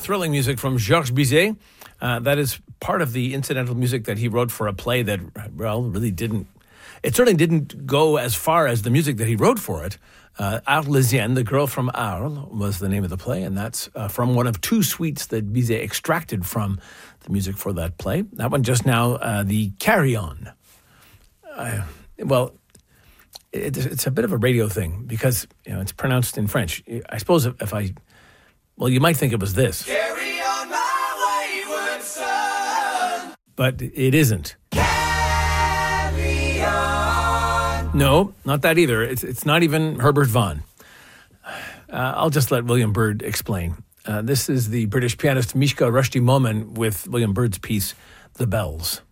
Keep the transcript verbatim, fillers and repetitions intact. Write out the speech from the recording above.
thrilling music from Georges Bizet. Uh, that is part of the incidental music that he wrote for a play that, well, really didn't, it certainly didn't go as far as the music that he wrote for it. Uh, Arlésienne, The Girl from Arles, was the name of the play, and that's uh, from one of two suites that Bizet extracted from the music for that play. That one just now, uh, the Carry-On. Uh, well, it, it's a bit of a radio thing because, you know, it's pronounced in French. I suppose if, if I, well, you might think it was this. Carry on my wayward son. But it isn't. Carry on. No, not that either. It's it's not even Herbert Vaughan. Uh, I'll just let William Byrd explain. Uh, this is the British pianist Mishka Rushdie Momen with William Byrd's piece, The Bells.